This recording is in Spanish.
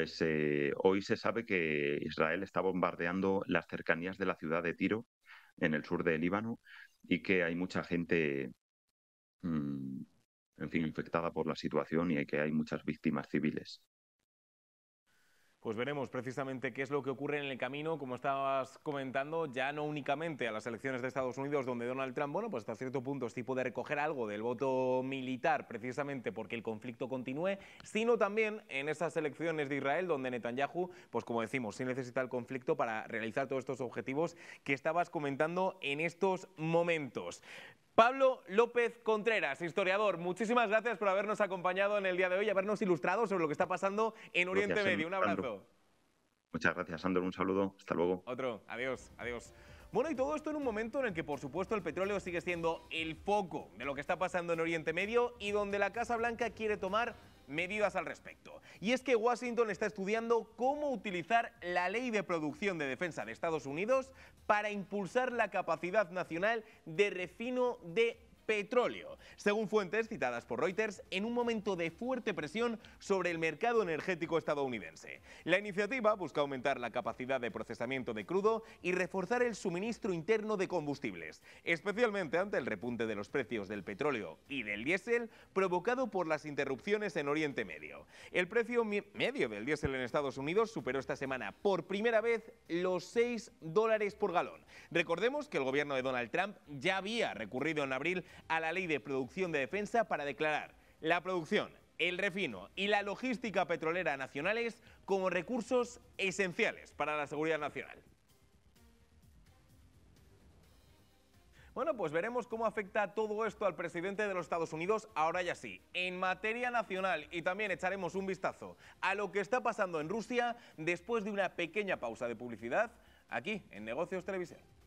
Pues hoy se sabe que Israel está bombardeando las cercanías de la ciudad de Tiro, en el sur de Líbano, y que hay mucha gente, mm, en fin, infectada por la situación y que hay muchas víctimas civiles. Pues veremos precisamente qué es lo que ocurre en el camino, como estabas comentando, ya no únicamente a las elecciones de Estados Unidos, donde Donald Trump, bueno, pues hasta cierto punto sí puede recoger algo del voto militar, precisamente porque el conflicto continúe, sino también en esas elecciones de Israel, donde Netanyahu, pues como decimos, sí necesita el conflicto para realizar todos estos objetivos que estabas comentando en estos momentos. Pablo López Contreras, historiador, muchísimas gracias por habernos acompañado en el día de hoy y habernos ilustrado sobre lo que está pasando en Oriente Gracias, Medio. Un Sandro. abrazo. Muchas gracias, Sandro. Un saludo. Hasta luego. Otro, adiós, adiós. Bueno, y todo esto en un momento en el que, por supuesto, el petróleo sigue siendo el foco de lo que está pasando en Oriente Medio y donde la Casa Blanca quiere tomar medidas al respecto. Y es que Washington está estudiando cómo utilizar la ley de producción de defensa de Estados Unidos para impulsar la capacidad nacional de refino de petróleo, según fuentes citadas por Reuters, en un momento de fuerte presión sobre el mercado energético estadounidense. La iniciativa busca aumentar la capacidad de procesamiento de crudo y reforzar el suministro interno de combustibles, especialmente ante el repunte de los precios del petróleo y del diésel provocado por las interrupciones en Oriente Medio. El precio medio del diésel en Estados Unidos superó esta semana por primera vez los $6 por galón. Recordemos que el gobierno de Donald Trump ya había recurrido en abril a la ley de producción de defensa para declarar la producción, el refino y la logística petrolera nacionales como recursos esenciales para la seguridad nacional. Bueno, pues veremos cómo afecta todo esto al presidente de los Estados Unidos, ahora ya sí, en materia nacional, y también echaremos un vistazo a lo que está pasando en Rusia después de una pequeña pausa de publicidad aquí en Negocios Televisión.